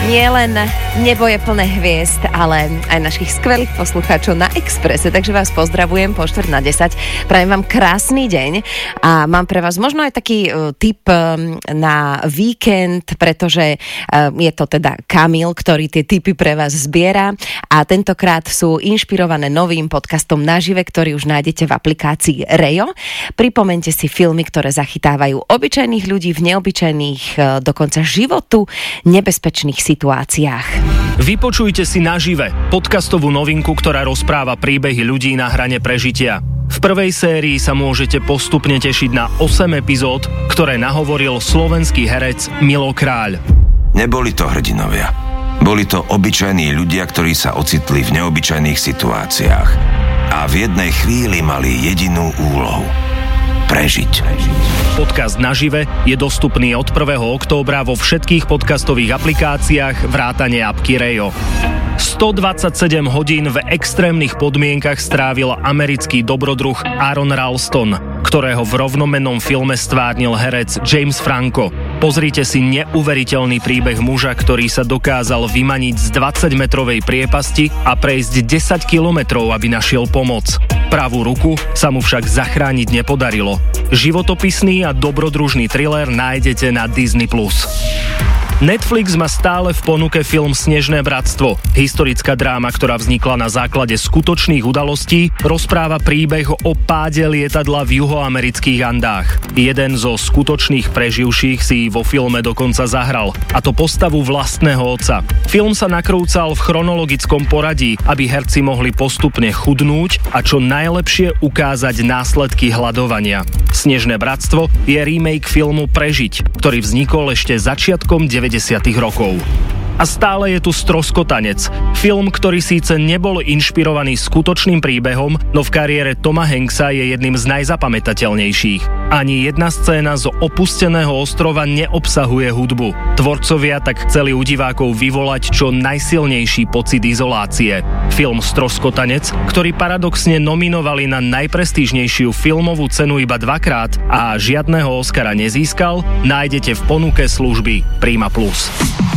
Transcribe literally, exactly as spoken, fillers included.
Nie len nebo je plné hviezd, ale aj našich skvelých poslucháčov na Expresse, takže vás pozdravujem po štvrť na desať. Prajem vám krásny deň a mám pre vás možno aj taký uh, tip um, na víkend, pretože uh, je to teda Kamil, ktorý tie tipy pre vás zbiera a tentokrát sú inšpirované novým podcastom Nažive, ktorý už nájdete v aplikácii Rejo. Pripomeňte si filmy, ktoré zachytávajú obyčajných ľudí v neobyčajných, uh, dokonca životu nebezpečných situáciách. Vypočujte si Nažive, podcastovú novinku, ktorá rozpráva príbehy ľudí na hrane prežitia. V prvej sérii sa môžete postupne tešiť na osem epizód, ktoré nahovoril slovenský herec Milo Kráľ. Neboli to hrdinovia. Boli to obyčajní ľudia, ktorí sa ocitli v neobyčajných situáciách. A v jednej chvíli mali jedinú úlohu. Prežiť. Podcast Nažive je dostupný od prvého októbra vo všetkých podcastových aplikáciách vrátane apky Rejo. stodvadsaťsedem hodín v extrémnych podmienkach strávil americký dobrodruh Aaron Ralston, ktorého v rovnomennom filme stvárnil herec James Franco. Pozrite si neuveriteľný príbeh muža, ktorý sa dokázal vymaniť z dvadsaťmetrovej priepasti a prejsť desať kilometrov, aby našiel pomoc. Pravú ruku sa mu však zachrániť nepodarilo. Životopisný a dobrodružný thriller nájdete na Disney plus. Netflix má stále v ponuke film Snežné bratstvo. Historická dráma, ktorá vznikla na základe skutočných udalostí, rozpráva príbeh o páde lietadla v juhoamerických Andách. Jeden zo skutočných preživších si vo filme dokonca zahral, a to postavu vlastného otca. Film sa nakrúcal v chronologickom poradí, aby herci mohli postupne chudnúť a čo najlepšie ukázať následky hladovania. Snežné bratstvo je remake filmu Prežiť, ktorý vznikol ešte začiatkom deväťdesiatych rokov. A stále je tu Stroskotanec, film, ktorý síce nebol inšpirovaný skutočným príbehom, no v kariére Toma Hanksa je jedným z najzapamätateľnejších. Ani jedna scéna z opusteného ostrova neobsahuje hudbu. Tvorcovia tak chceli u divákov vyvolať čo najsilnejší pocit izolácie. Film Stroskotanec, ktorý paradoxne nominovali na najprestížnejšiu filmovú cenu iba dvakrát a žiadneho Oscara nezískal, nájdete v ponuke služby Prima plus.